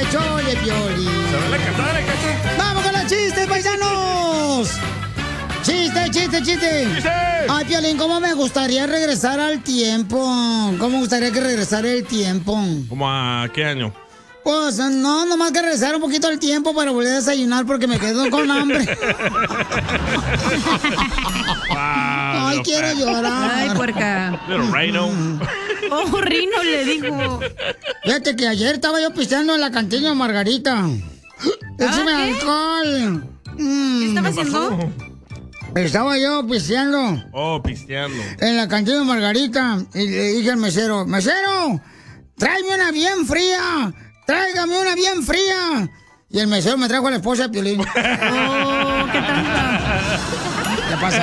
show de Piolín. ¿Sabes la cantada, Cacho? ¡Vamos con los chistes, paisanos! ¡Chiste, chiste, chiste! ¡Chiste! Ay, Piolín, ¿cómo me gustaría regresar al tiempo? ¿Cómo me gustaría que regresara el tiempo? ¿Cómo a qué año? Pues no, nomás que regresar un poquito al tiempo para volver a desayunar porque me quedo con hambre. Ay, quiero llorar. Ay, puerca. Little Rhino. Oh, Rino le dijo. Fíjate que ayer estaba yo pisteando en la cantina Margarita. ¡Échame alcohol! ¿Qué estaba ¿Qué haciendo? pasó? Estaba yo pisteando Oh, pisteando. en la cantina Margarita y le dije al mesero, ¡mesero! ¡Tráeme una bien fría! ¡Tráigame una bien fría! Y el mesero me trajo a la esposa de Piolín. Oh, qué tanta. ¿Qué pasó?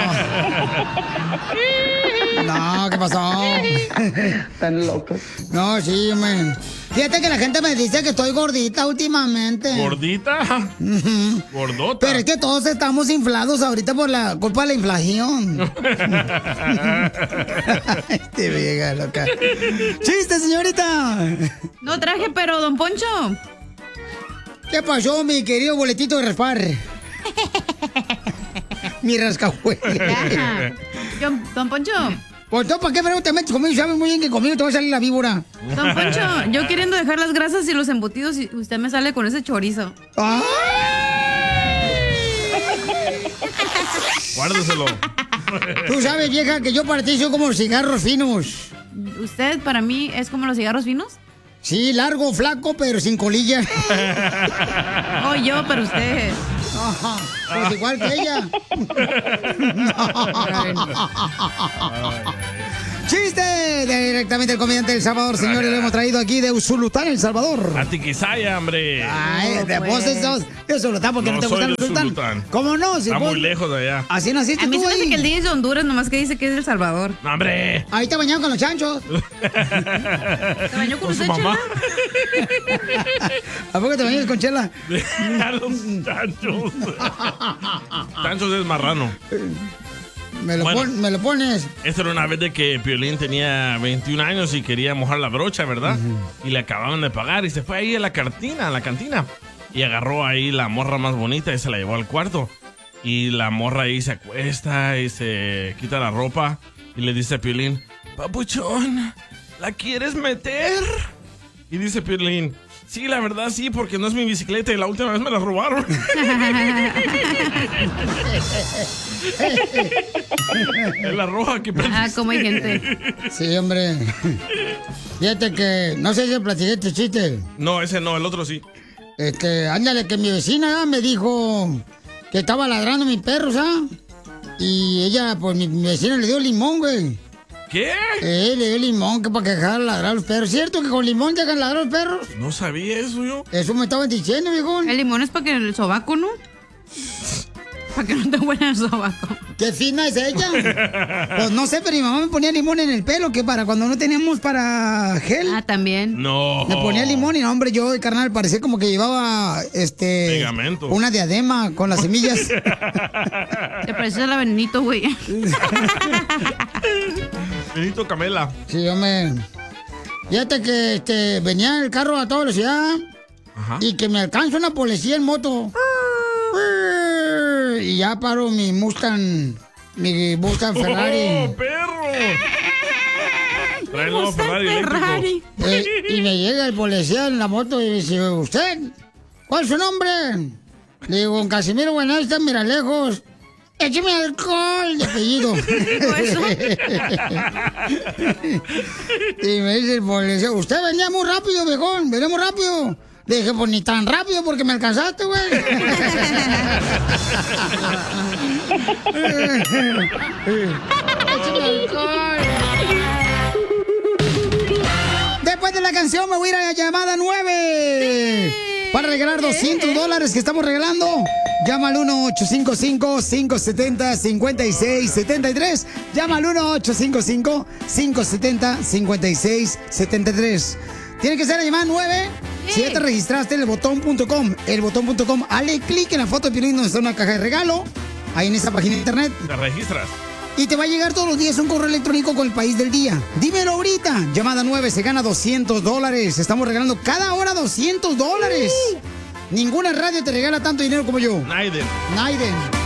No, ¿qué pasó? Están locos. No, sí, man. Fíjate que la gente me dice que estoy gordita últimamente. ¿Gordita? Ujú. ¿Gordota? Pero es que todos estamos inflados ahorita por la culpa de la inflación. Este vieja loca. ¡Chiste, señorita! No traje, pero don Poncho. ¿Qué pasó, mi querido boletito de raspar? Mi rascahuele. Ya. Don Poncho. Pues tú, ¿para qué te metes conmigo? Sabes muy bien que conmigo te va a salir la víbora. Don Poncho, yo queriendo dejar las grasas y los embutidos y usted me sale con ese chorizo. ¡Ay! Guárdeselo. Tú sabes, vieja, que yo para ti soy como los cigarros finos. ¿Usted para mí es como los cigarros finos? Sí, largo, flaco, pero sin colilla. Oh, yo, pero usted. Ajá, pues igual que ella. ¡Chiste! Directamente del comediante del Salvador, señores, lo hemos traído aquí de Usulután, El Salvador. A Tiquisaya, hombre. Ay, de pues. vos sos de Usulután, porque no te soy gusta de Usulután. Usulután. ¿Cómo no? Si Está vos- muy lejos de allá. Así naciste A mí tú se me hace ahí. que el día es de Honduras, nomás que dice que es de El Salvador. No, hombre. Ahí te bañaron con los chanchos. ¿Se bañó con Con su usted, mamá. Chela? ¿A poco te bañas con chela? A los chanchos. Chanchos es marrano. Me lo, Bueno. me lo pones. Esta era una vez de que Piolín tenía 21 años y quería mojar la brocha, ¿verdad? Y le acababan de pagar y se fue ahí a la cantina. Y agarró ahí la morra más bonita y se la llevó al cuarto. Y la morra ahí se acuesta y se quita la ropa y le dice a Piolín, papuchón, ¿la quieres meter? Y dice Piolín, sí, la verdad sí, porque no es mi bicicleta y la última vez me la robaron. Es la roja que Ah, como hay gente. Sí, hombre. Fíjate que, no sé si platiqué este chiste. No, ese no, el otro sí. Ándale, que mi vecina me dijo que estaba ladrando mi perro, ¿sabes? Y ella, pues mi vecina le dio limón, güey. ¿Qué? Le dio limón que para que dejara ladrar a los perros. ¿Cierto que con limón dejan ladrar a los perros? No sabía eso yo. Eso me estaban diciendo, viejo. El limón es para que el sobaco, ¿no? Para que no te huela el sobaco. ¡Qué fina es ella! Pues no sé, pero mi mamá me ponía limón en el pelo, que para cuando no teníamos para gel. Ah, también. No. Me ponía limón y no, hombre, yo, carnal, parecía como que llevaba, Pegamento. una diadema con las semillas. Te pareces a la Benito, güey. Benito Camela. Sí, hombre. Fíjate que venía el carro a toda velocidad Ajá. y que me alcanza una policía en moto. Y ya paro mi Mustang Ferrari. ¡Oh, perro! Trae el nuevo Ferrari eléctrico. Y me llega el policía en la moto y dice, ¿usted? ¿Cuál es su nombre? Le digo, don Casimiro Buenasta, mira lejos. Écheme alcohol de apellido. Y me dice el policía, usted venía muy rápido, viejón, venía muy rápido. Le dije, pues ni tan rápido porque me alcanzaste, güey. Écheme alcohol. Después de la canción me voy a ir a la llamada 9 para regalar $200 que estamos regalando. Llama al 1-855-570-5673. Llama al 1-855-570-5673. Tiene que ser la llamada 9. Si ya te registraste en elbotón.com, elbotón.com, hale clic en la foto de Piolín donde está una caja de regalo. Ahí en esa página de internet. Te registras. Y te va a llegar todos los días un correo electrónico con el país del día. Dímelo ahorita. Llamada 9 se gana $200. Estamos regalando cada hora $200. Ninguna radio te regala tanto dinero como yo. Naiden. Naiden.